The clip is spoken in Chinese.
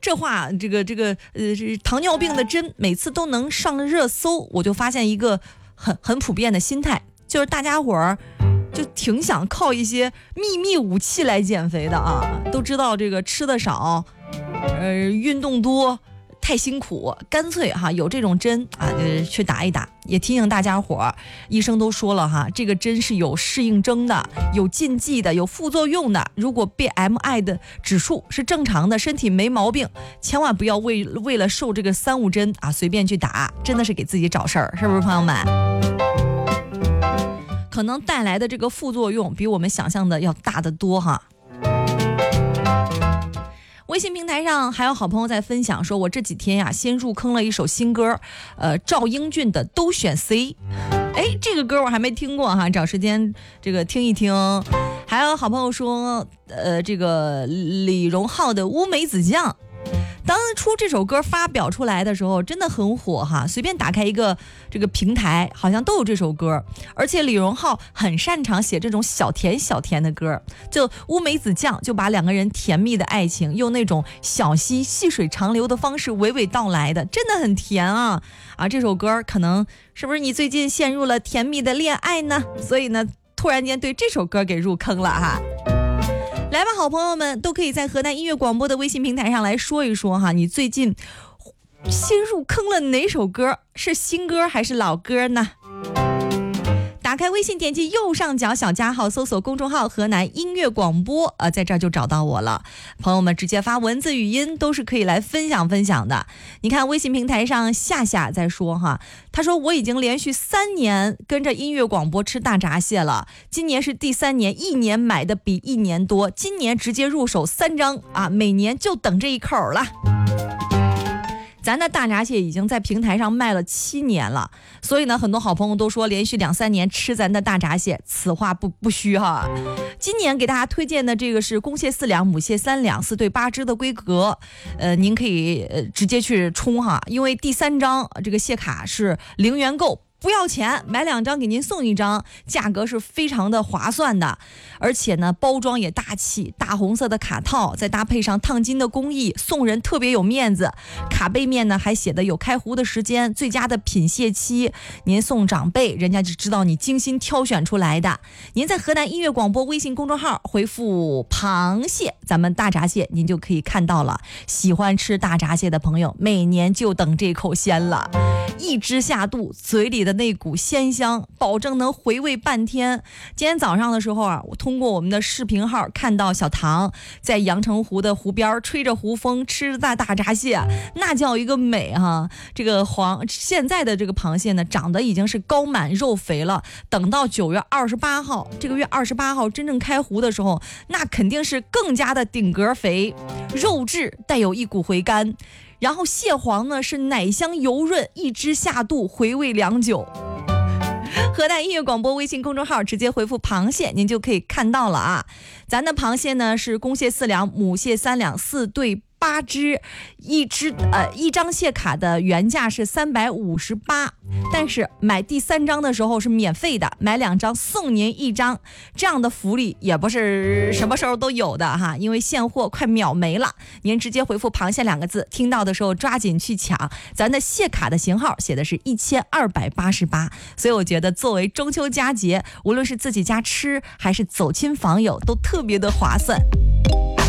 这话糖尿病的针每次都能上热搜，我就发现一个很普遍的心态，就是大家伙儿就挺想靠一些秘密武器来减肥的啊。都知道这个吃的少，运动多太辛苦，干脆有这种针啊，就去打一打。也提醒大家伙儿，医生都说了这个针是有适应症的，有禁忌的，有副作用的。如果 BMI 的指数是正常的，身体没毛病，千万不要为了受这个3、5针随便去打，真的是给自己找事儿，是不是朋友们？可能带来的这个副作用比我们想象的要大得多哈。微信平台上还有好朋友在分享说，我这几天先入坑了一首新歌，赵英俊的都选 C。 这个歌我还没听过找时间这个听一听。还有好朋友说这个李荣浩的乌梅子酱，当初这首歌发表出来的时候真的很火随便打开一个这个平台好像都有这首歌。而且李荣浩很擅长写这种小甜小甜的歌，就乌梅子酱就把2个人甜蜜的爱情用那种小溪细水长流的方式娓娓道来的，真的很甜啊。这首歌可能是不是你最近陷入了甜蜜的恋爱呢？所以呢突然间对这首歌给入坑了来吧，好朋友们都可以在河南音乐广播的微信平台上来说一说你最近新入坑了哪首歌？是新歌还是老歌呢？打开微信，点击右上角小加号，搜索公众号河南音乐广播，在这儿就找到我了。朋友们直接发文字语音都是可以来分享的。你看微信平台上夏夏在说他说我已经连续3年跟着音乐广播吃大闸蟹了，今年是第3年，一年买的比一年多，今年直接入手3张每年就等这一口了。咱的大闸蟹已经在平台上卖了7年了，所以呢，很多好朋友都说连续2、3年吃咱的大闸蟹，此话不虚今年给大家推荐的这个是公蟹4两，母蟹3两，4对8只的规格，您可以直接去冲因为第3张这个蟹卡是0元购。不要钱，买2张给您送1张，价格是非常的划算的。而且呢，包装也大气，大红色的卡套，再搭配上烫金的工艺，送人特别有面子。卡背面呢还写的有开壶的时间，最佳的品蟹期，您送长辈，人家就知道你精心挑选出来的。您在河南音乐广播微信公众号回复螃蟹，咱们大闸蟹您就可以看到了。喜欢吃大闸蟹的朋友，每年就等这口鲜了，一只下肚，嘴里的那股鲜香，保证能回味半天。今天早上的时候我通过我们的视频号看到小唐在阳澄湖的湖边吹着湖风吃大闸蟹，那叫一个美这个现在的这个螃蟹呢，长得已经是高满肉肥了，等到9月28号这个月28号真正开湖的时候，那肯定是更加的顶格肥，肉质带有一股回甘，然后蟹黄呢是奶香油润，一只下肚，回味良久。河南音乐广播微信公众号直接回复螃蟹，您就可以看到了咱的螃蟹呢是公蟹4两，母蟹3两，4对8只，一张蟹卡的原价是358，但是买第3张的时候是免费的，买2张送您1张，这样的福利也不是什么时候都有的因为现货快秒没了。您直接回复螃蟹2个字，听到的时候抓紧去抢。咱的蟹卡的型号写的是1288，所以我觉得作为中秋佳节，无论是自己家吃还是走亲访友，都特别的划算。